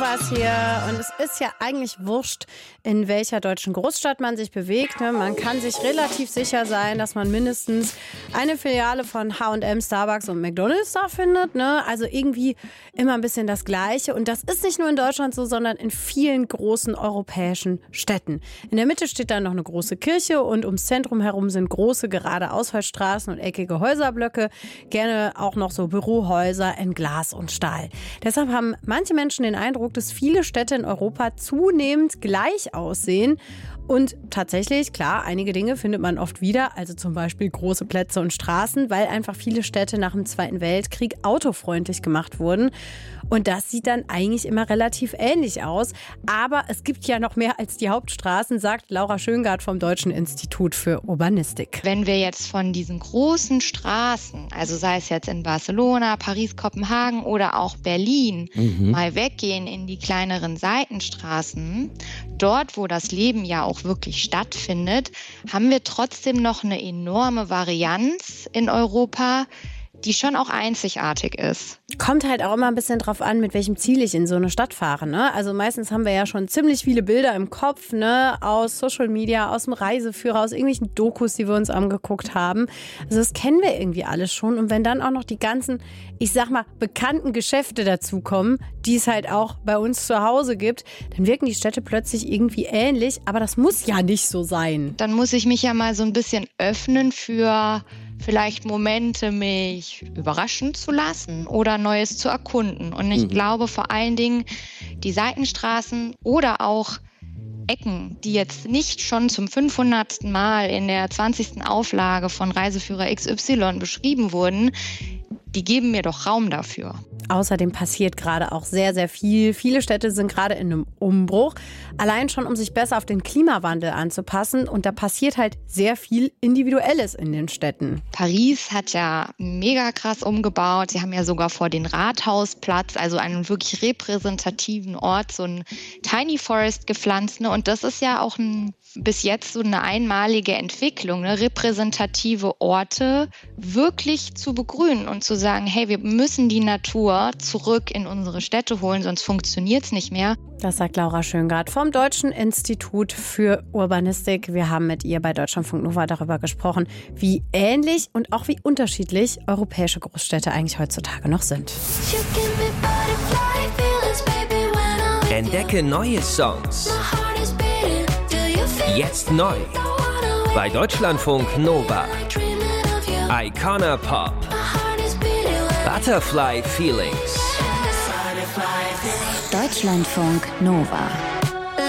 Nova ist hier und es ist ja eigentlich wurscht, in welcher deutschen Großstadt man sich bewegt. Man kann sich relativ sicher sein, dass man mindestens eine Filiale von H&M, Starbucks und McDonald's da findet. Also irgendwie immer ein bisschen das Gleiche. Und das ist nicht nur in Deutschland so, sondern in vielen großen europäischen Städten. In der Mitte steht dann noch eine große Kirche und ums Zentrum herum sind große, gerade Ausfallstraßen und eckige Häuserblöcke. Gerne auch noch so Bürohäuser in Glas und Stahl. Deshalb haben manche Menschen den Eindruck, dass viele Städte in Europa zunehmend gleich aussehen. Und tatsächlich, klar, einige Dinge findet man oft wieder, also zum Beispiel große Plätze und Straßen, weil einfach viele Städte nach dem Zweiten Weltkrieg autofreundlich gemacht wurden. Und das sieht dann eigentlich immer relativ ähnlich aus. Aber es gibt ja noch mehr als die Hauptstraßen, sagt Laura Schöngart vom Deutschen Institut für Urbanistik. Wenn wir jetzt von diesen großen Straßen, also sei es jetzt in Barcelona, Paris, Kopenhagen oder auch Berlin, mal weggehen in die kleineren Seitenstraßen, dort, wo das Leben ja auch wirklich stattfindet, haben wir trotzdem noch eine enorme Varianz in Europa, die schon auch einzigartig ist. Kommt halt auch immer ein bisschen drauf an, mit welchem Ziel ich in so eine Stadt fahre. Also meistens haben wir ja schon ziemlich viele Bilder im Kopf, aus Social Media, aus dem Reiseführer, aus irgendwelchen Dokus, die wir uns angeguckt haben. Also das kennen wir irgendwie alles schon. Und wenn dann auch noch die ganzen, ich sag mal, bekannten Geschäfte dazukommen, die es halt auch bei uns zu Hause gibt, dann wirken die Städte plötzlich irgendwie ähnlich. Aber das muss ja nicht so sein. Dann muss ich mich ja mal so ein bisschen öffnen für vielleicht Momente, mich überraschen zu lassen oder Neues zu erkunden. Und ich glaube vor allen Dingen, die Seitenstraßen oder auch Ecken, die jetzt nicht schon zum 500. Mal in der 20. Auflage von Reiseführer XY beschrieben wurden, die geben mir doch Raum dafür. Außerdem passiert gerade auch sehr, sehr viel. Viele Städte sind gerade in einem Umbruch. Allein schon, um sich besser auf den Klimawandel anzupassen. Und da passiert halt sehr viel Individuelles in den Städten. Paris hat ja mega krass umgebaut. Sie haben ja sogar vor den Rathausplatz, also einen wirklich repräsentativen Ort, so ein Tiny Forest gepflanzt. Und das ist ja auch bis jetzt so eine einmalige Entwicklung, repräsentative Orte wirklich zu begrünen und zu sagen, hey, wir müssen die Natur zurück in unsere Städte holen, sonst funktioniert es nicht mehr. Das sagt Laura Schöngart vom Deutschen Institut für Urbanistik. Wir haben mit ihr bei Deutschlandfunk Nova darüber gesprochen, wie ähnlich und auch wie unterschiedlich europäische Großstädte eigentlich heutzutage noch sind. Entdecke neue Songs. Jetzt neu. Bei Deutschlandfunk Nova. Icona Pop. Butterfly Feelings. Deutschlandfunk Nova.